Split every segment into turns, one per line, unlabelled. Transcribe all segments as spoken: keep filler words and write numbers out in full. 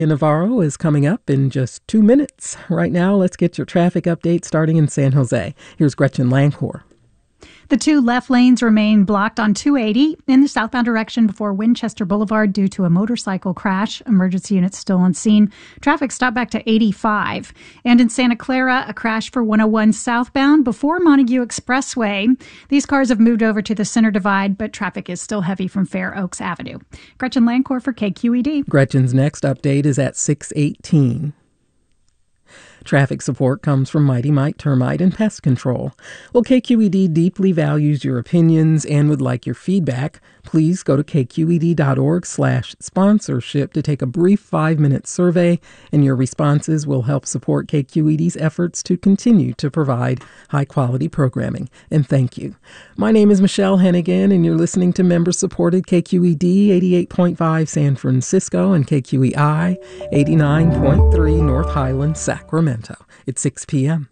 Navarro is coming up in just two minutes. Right now, let's get your traffic update starting in San Jose. Here's Gretchen Lancor.
The two left lanes remain blocked on two eighty in the southbound direction before Winchester Boulevard due to a motorcycle crash. Emergency units still on scene. Traffic stopped back to eighty-five. And in Santa Clara, a crash for one oh one southbound before Montague Expressway. These cars have moved over to the center divide, but traffic is still heavy from Fair Oaks Avenue. Gretchen Lancor for K Q E D.
Gretchen's next update is at six eighteen. Traffic support comes from Mighty Mite Termite and Pest Control. Well, K Q E D deeply values your opinions and would like your feedback. Please go to kqed.org slash sponsorship to take a brief five-minute survey, and your responses will help support K Q E D's efforts to continue to provide high-quality programming. And thank you. My name is Michelle Hennigan, and you're listening to member-supported K Q E D eighty-eight point five San Francisco and K Q E I eighty-nine point three North Highlands, Sacramento. It's six p.m.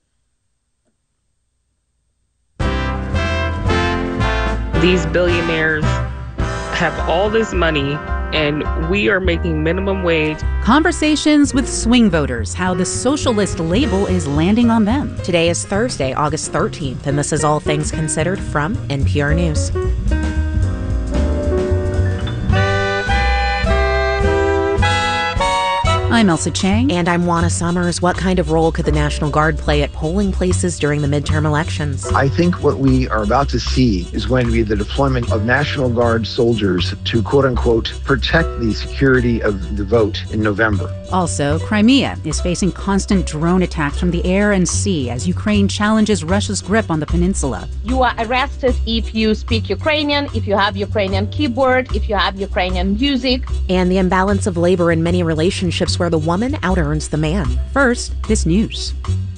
These billionaires have all this money, and we are making minimum wage.
Conversations with swing voters, how the socialist label is landing on them.
Today is Thursday, August thirteenth, and this is All Things Considered from N P R News.
I'm Elsa Chang.
And I'm Juana Summers. What kind of role could the National Guard play at polling places during the midterm elections?
I think what we are about to see is going to be the deployment of National Guard soldiers to, quote unquote, protect the security of the vote in November.
Also, Crimea is facing constant drone attacks from the air and sea as Ukraine challenges Russia's grip on the peninsula.
You are arrested if you speak Ukrainian, if you have Ukrainian keyboard, if you have Ukrainian music.
And the imbalance of labor in many relationships where the woman out-earns the man.
First, this news.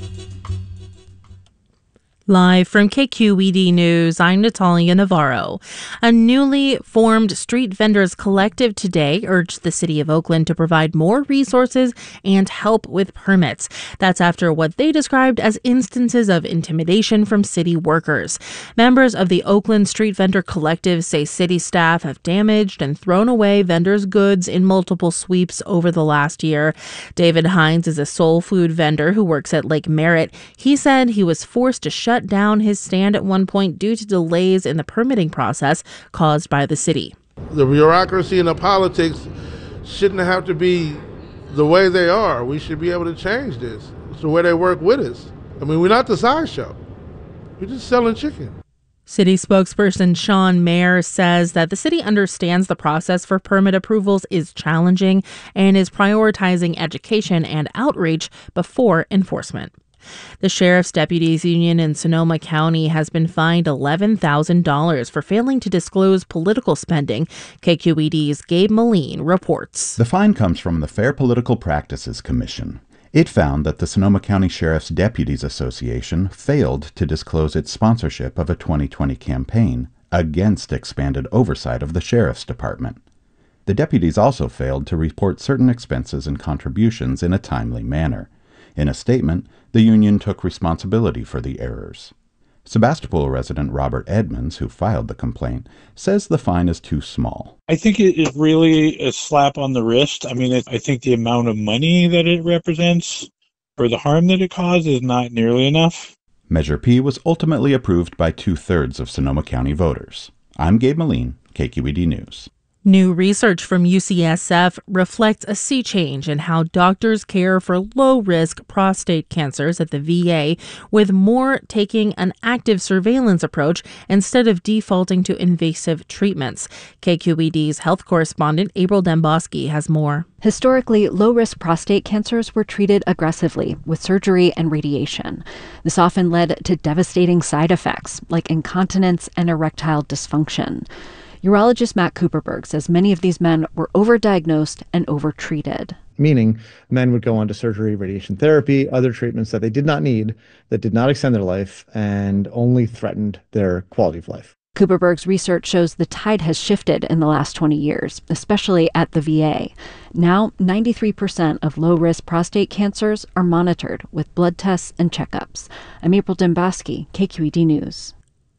Live from K Q E D News, I'm Natalia Navarro. A newly formed street vendors collective today urged the city of Oakland to provide more resources and help with permits. That's after what they described as instances of intimidation from city workers. Members of the Oakland Street Vendor Collective say city staff have damaged and thrown away vendors' goods in multiple sweeps over the last year. David Hines is a soul food vendor who works at Lake Merritt. He said he was forced to shut down his stand at one point due to delays in the permitting process caused by the city.
The bureaucracy and the politics shouldn't have to be the way they are. We should be able to change this. It's the way they work with us. I mean, we're not the sideshow. We're just selling chicken.
City spokesperson Sean Mayer says that the city understands the process for permit approvals is challenging and is prioritizing education and outreach before enforcement. The Sheriff's Deputies Union in Sonoma County has been fined eleven thousand dollars for failing to disclose political spending. K Q E D's Gabe Moline reports.
The fine comes from the Fair Political Practices Commission. It found that the Sonoma County Sheriff's Deputies Association failed to disclose its sponsorship of a twenty twenty campaign against expanded oversight of the Sheriff's Department. The deputies also failed to report certain expenses and contributions in a timely manner. In a statement, the union took responsibility for the errors. Sebastopol resident Robert Edmonds, who filed the complaint, says the fine is too small.
I think it is really a slap on the wrist. I mean, it, I think the amount of money that it represents for the harm that it caused is not nearly enough.
Measure P was ultimately approved by two-thirds of Sonoma County voters. I'm Gabe Moline, K Q E D News.
New research from U C S F reflects a sea change in how doctors care for low-risk prostate cancers at the V A, with more taking an active surveillance approach instead of defaulting to invasive treatments. K Q E D's health correspondent April Demboski has more.
Historically, low-risk prostate cancers were treated aggressively with surgery and radiation. This often led to devastating side effects like incontinence and erectile dysfunction. Urologist Matt Cooperberg says many of these men were overdiagnosed and overtreated.
Meaning men would go on to surgery, radiation therapy, other treatments that they did not need, that did not extend their life, and only threatened their quality of life.
Cooperberg's research shows the tide has shifted in the last twenty years, especially at the V A. Now, ninety-three percent of low-risk prostate cancers are monitored with blood tests and checkups. I'm April Demboski, K Q E D News.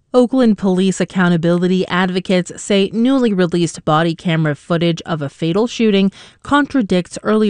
Oakland police accountability advocates say newly released body camera footage of a fatal shooting contradicts earlier